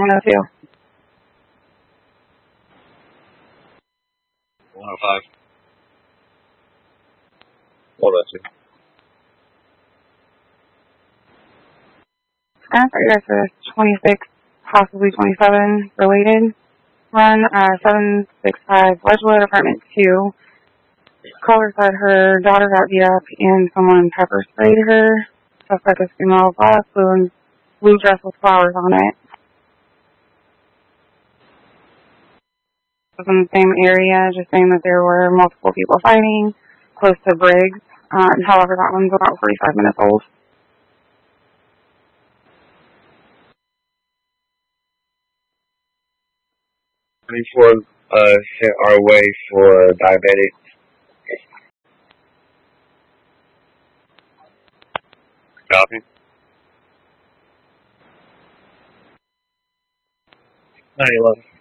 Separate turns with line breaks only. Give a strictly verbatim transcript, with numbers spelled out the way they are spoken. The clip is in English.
one oh two.
one oh five. one oh two.
Scan for you guys for this twenty-six, possibly twenty-seven related run, uh, seven six five Wedgewood, apartment two. Caller said her daughter got beat up and someone pepper sprayed her. Suspect is female, black, blue, and blue dress with flowers on it. It was in the same area, just saying that there were multiple people fighting close to Briggs. Uh, however, that one's about forty-five minutes old.
twenty-four, uh, sent our way for diabetic. Copy. nine eleven.